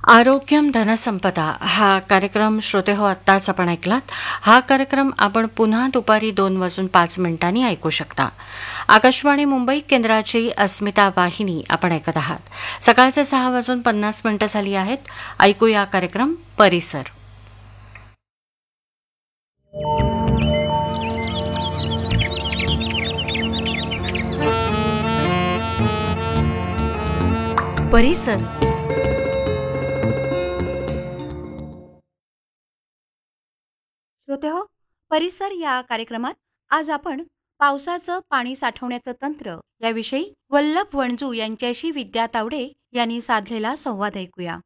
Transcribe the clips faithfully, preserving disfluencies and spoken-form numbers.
आरोग्यम धनसंपदा हा कार्यक्रम श्रोते हो आत्ताच आपण ऐकलात. हा कार्यक्रम आपण पुन्हा दुपारी दोन वाजून पाच मिनिटांनी ऐकू शकता. आकाशवाणी मुंबई केंद्राची अस्मिता वाहिनी आपण ऐकत आहात. सकाळचे सहा वाजून पन्नास मिनिटं झाली आहेत. ऐकूया कार्यक्रम परिसर. परिसर श्रोते हो, परिसर या कार्यक्रमात आज आपण पावसाचं पाणी साठवण्याचं तंत्र याविषयी वल्लभ वणजू यांच्याशी विद्या तावडे यांनी साधलेला संवाद ऐकूया.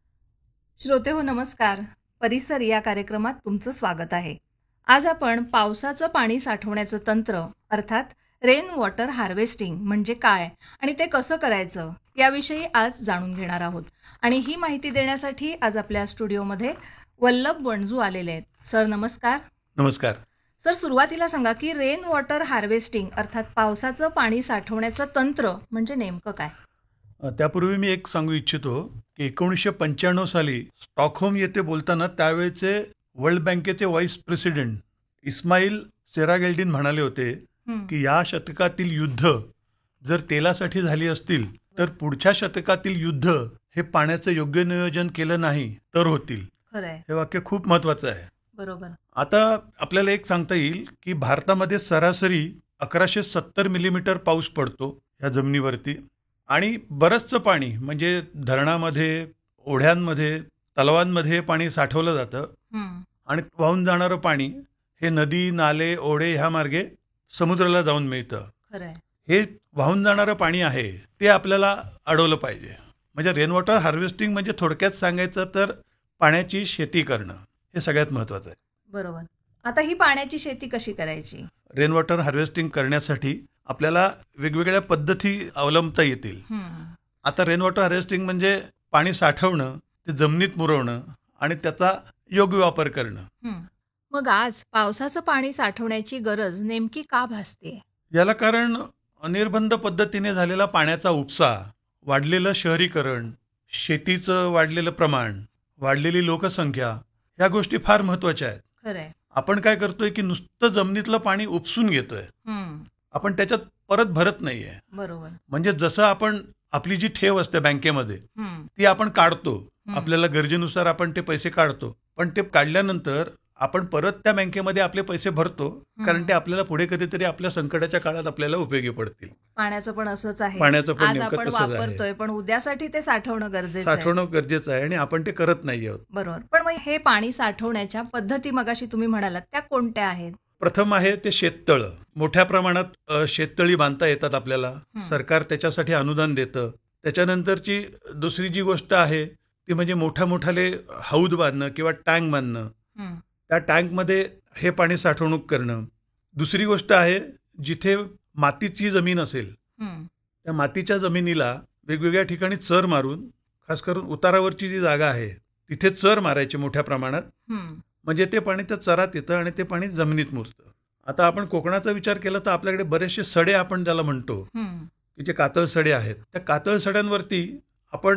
श्रोते हो नमस्कार. परिसर या कार्यक्रमात तुमचं स्वागत आहे. आज आपण पावसाचं पाणी साठवण्याचं तंत्र अर्थात रेन वॉटर हार्वेस्टिंग म्हणजे काय आणि ते कसं करायचं याविषयी आज जाणून घेणार आहोत. आणि ही माहिती देण्यासाठी आज आपल्या स्टुडिओमध्ये वल्लभ वणजू आलेले आहेत. सर नमस्कार. नमस्कार सर, सुरुवातीला सांगा की रेन वॉटर हार्वेस्टिंग अर्थात पावसाचं पाणी साठवण्याचं तंत्र म्हणजे नेमकं काय? त्यापूर्वी मी एक सांगू इच्छितो की एकोणीसशे पंच्याण्णव साली स्टॉकहोम येथे बोलताना त्यावेळेचे वर्ल्ड बँकेचे व्हाईस प्रेसिडेंट इस्माईल सेरागेल्डिन म्हणाले होते की या शतकातील युद्ध जर तेलासाठी झाली असतील तर पुढच्या शतकातील युद्ध हे पाण्याचं योग्य नियोजन केलं नाही तर होतील. खरंय, हे वाक्य खूप महत्वाचं आहे. बरोबर. आता आपल्याला एक सांगता येईल की भारतामध्ये सरासरी अकराशे सत्तर मिलीमीटर पाऊस पडतो ह्या जमिनीवरती आणि बरंचसं पाणी म्हणजे धरणामध्ये, ओढ्यांमध्ये, तलावांमध्ये पाणी साठवलं जातं आणि वाहून जाणारं पाणी हे नदी, नाले, ओढे ह्या मार्गे समुद्राला जाऊन मिळतं. खरंय. हे वाहून जाणारं पाणी आहे ते आपल्याला अडवलं पाहिजे. म्हणजे रेन वॉटर हार्वेस्टिंग म्हणजे थोडक्यात सांगायचं तर पाण्याची शेती करणं हे सगळ्यात महत्वाचं आहे. बरोबर. आता ही पाण्याची शेती कशी करायची? रेन वॉटर हार्वेस्टिंग करण्यासाठी आपल्याला वेगवेगळ्या पद्धती अवलंबता येतील. आता रेन वॉटर हार्वेस्टिंग म्हणजे पाणी साठवणं, ते जमिनीत मुरवणं आणि त्याचा योग्य वापर करणं. मग आज पावसाचं पाणी साठवण्याची गरज नेमकी का भासते? याला कारण अनिर्बंध पद्धतीने झालेला पाण्याचा उपसा, वाढलेलं शहरीकरण, शेतीचं वाढलेलं प्रमाण, वाढलेली लोकसंख्या या गोष्टी फार महत्वाच्या आहेत. खरंय. आपण काय करतोय की नुसतं जमिनीतलं पाणी उपसून घेतोय, आपण त्याच्यात परत भरत नाहीये. बरोबर. म्हणजे जसं आपण आपली जी ठेव असते बँकेमध्ये ती आपण काढतो, आपल्याला गरजेनुसार आपण ते पैसे काढतो, पण ते काढल्यानंतर आपण परत त्या बँकेमध्ये आपले पैसे भरतो कारण ते आपल्याला पुढे कधीतरी आपल्या संकटाच्या काळात आपल्याला उपयोगी पडतील. पाण्याचं पण असंच आहे. पाण्याचं पण आज नेमकं आपण तसंच आहे. वापरतोय पण उद्यासाठी ते साठवणं गरजेचं आहे. साठवणं गरजेचं आहे आणि आपण ते करत नाही आहोत. बरोबर. पण मग हे पाणी साठवण्याच्या पद्धती मगाशी तुम्ही म्हणालात त्या कोणत्या आहेत? प्रथम आहे ते शेततळ. मोठ्या प्रमाणात अ, शेततळी बांधता येतात आपल्याला. सरकार त्याच्यासाठी अनुदान देतं. त्याच्यानंतरची दुसरी जी गोष्ट आहे ती म्हणजे मोठ्या मोठाले हौद बांधणं किंवा टँक बांधणं. त्या टँकमध्ये हे पाणी साठवणूक करणं. दुसरी गोष्ट आहे जिथे मातीची जमीन असेल त्या मातीच्या जमिनीला वेगवेगळ्या ठिकाणी चर मारून, खास करून उतारावरची जी जागा आहे तिथे चर मारायची मोठ्या प्रमाणात, म्हणजे ते पाणी त्या चरात येतं आणि ते पाणी जमिनीत मुरतं. आता आपण कोकणाचा विचार केला तर आपल्याकडे बरेचसे सडे आपण ज्याला म्हणतो की जे कातळ सडे आहेत, त्या कातळ सड्यांवरती आपण